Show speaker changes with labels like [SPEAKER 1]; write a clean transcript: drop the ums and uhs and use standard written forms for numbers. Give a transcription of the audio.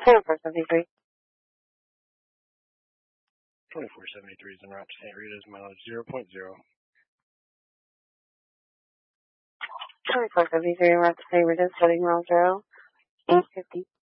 [SPEAKER 1] 2473.
[SPEAKER 2] 2473 is en route to St. Rita's, mileage 0.0.
[SPEAKER 1] 2473 en route to St. Rita's, heading mile 0, 850.